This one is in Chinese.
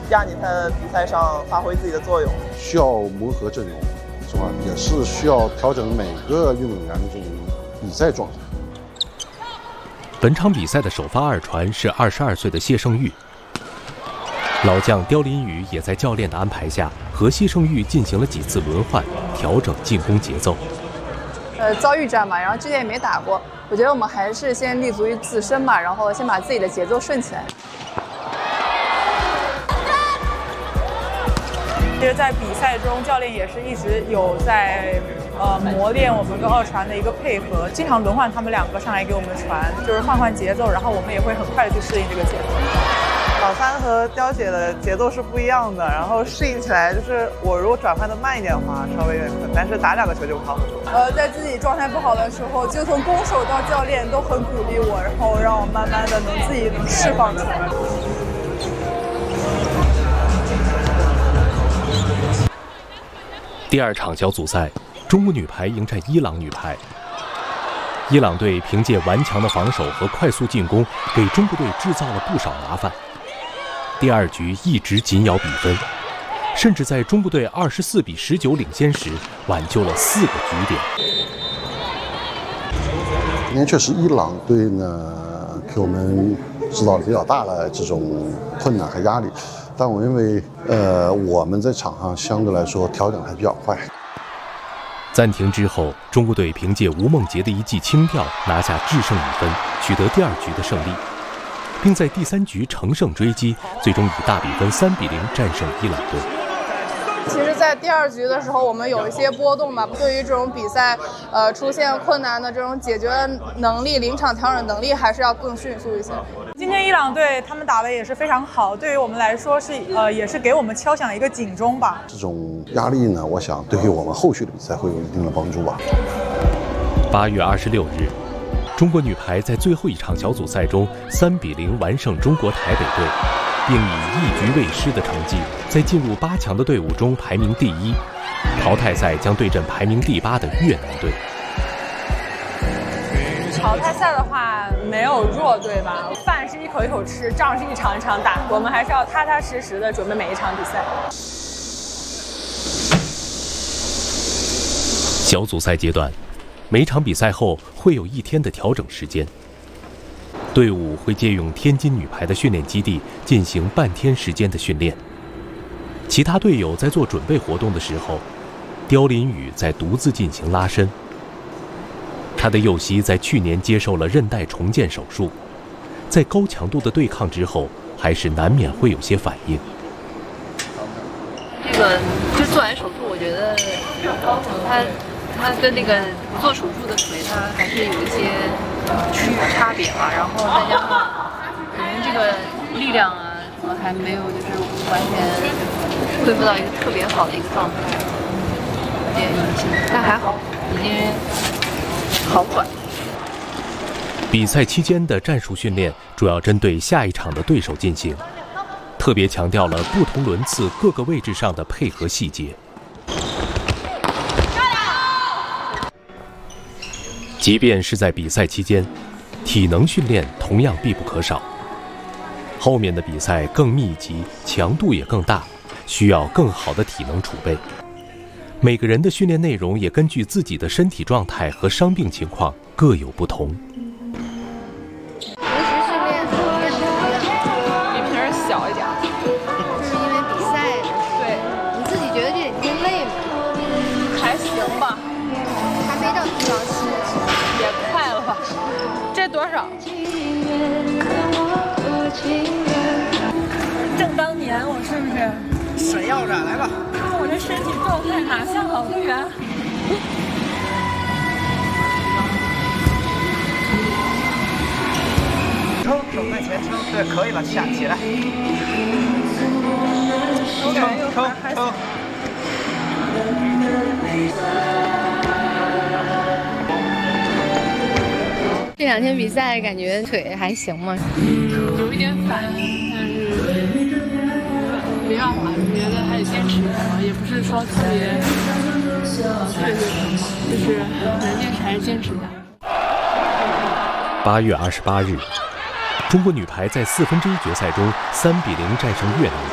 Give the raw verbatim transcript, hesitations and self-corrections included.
亚锦赛的比赛上发挥自己的作用。 需要磨合阵容，是吧？也是需要调整每个运动员的这种比赛状态。 本场比赛的首发二传是二十二岁的谢胜玉。老将刁林宇也在教练的安排下，和谢胜玉进行了几次轮换，调整进攻节奏。 呃，遭遇战嘛，然后之前也没打过，我觉得我们还是先立足于自身嘛，然后先把自己的节奏顺起来。 其实，在比赛中，教练也是一直有在呃磨练我们跟二传的一个配合，经常轮换他们两个上来给我们传，就是换换节奏，然后我们也会很快的去适应这个节奏。 老三和刁姐的节奏是不一样的，然后适应起来就是我如果转换的慢一点的话，稍微有点困难，但是打两个球就好。 呃，在自己状态不好的时候，就从攻手到教练都很鼓励我，然后让我慢慢的能自己能释放出来。 第二场小组赛，中国女排迎战伊朗女排。伊朗队凭借顽强的防守和快速进攻，给中国队制造了不少麻烦。第二局一直紧咬比分，甚至在中国队二十四比十九领先时，挽救了四个局点。 今天确实，伊朗队呢给我们制造了比较大的这种困难和压力，但我认为，呃，我们在场上相对来说调整还比较快。 暂停之后，中国队凭借吴梦洁的一记轻吊拿下制胜一分，取得第二局的胜利，并在第三局乘胜追击，最终以大比分三比零战胜伊朗队。 其实，在第二局的时候，我们有一些波动吧。对于这种比赛，呃，出现困难的这种解决能力、临场调整能力，还是要更迅速一些。 今天伊朗队他们打得也是非常好，对于我们来说是呃，也是给我们敲响一个警钟吧。 这种压力呢，我想对于我们后续的比赛会有一定的帮助吧。 八月二十六日，中国女排在最后一场小组赛中三比零完胜中国台北队。并以一局未失的成绩，在进入八强的队伍中排名第一。淘汰赛将对阵排名第八的越南队。 淘汰赛的话，没有弱队吧？饭是一口一口吃，仗是一场一场打，我们还是要踏踏实实的准备每一场比赛。 小组赛阶段，每场比赛后会有一天的调整时间。队伍会借用天津女排的训练基地进行半天时间的训练。其他队友在做准备活动的时候，刁林宇在独自进行拉伸。他的右膝在去年接受了韧带重建手术，在高强度的对抗之后，还是难免会有些反应。 这个就做完手术，我觉得他他跟那个不做手术的腿，他还是有一些区域差别吧。然后再加上可能这个力量啊，可能还没有就是完全恢复到一个特别好的一个状态，有点影响，但还好，已经好转。 比赛期间的战术训练主要针对下一场的对手进行，特别强调了不同轮次各个位置上的配合细节。即便是在比赛期间，体能训练同样必不可少。后面的比赛更密集，强度也更大，需要更好的体能储备。每个人的训练内容也根据自己的身体状态和伤病情况各有不同。 平时训练和练的比平时小一点， 就是因为比赛。 对， 你自己觉得这几天累吗？ 还行吧， 还没到疲劳期， 也快了吧？这多少？正当年，我是不是？ 闪耀着，来吧！ 看我这身体状态，哪像老队员？ 撑，手在前撑，对，可以了，下起来。撑撑撑。 这两天比赛感觉腿还行吗？ 有一点反应，但是没办法，觉得还得坚持一下，也不是说特别特别什么，就是能坚持还是坚持一下。 八月二十八日，中国女排在四分之一决赛中三比零战胜越南